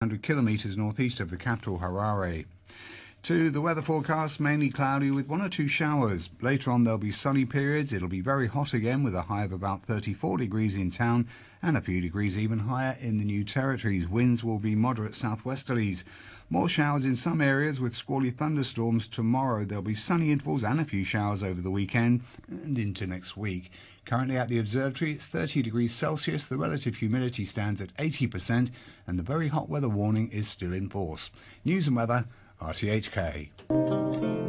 100 kilometres northeast of the capital, Harare. To the weather forecast, mainly cloudy with 1 or 2 showers. Later on there'll be sunny periods. It'll be very hot again with a high of about 34 degrees in town and a few degrees even higher in the New Territories. Winds will be moderate southwesterlies. More showers in some areas with squally thunderstorms tomorrow. There'll be sunny intervals and a few showers over the weekend and into next week. Currently at the observatory it's 30 degrees Celsius. The relative humidity stands at 80% and the very hot weather warning is still in force. News and weather, RTHK.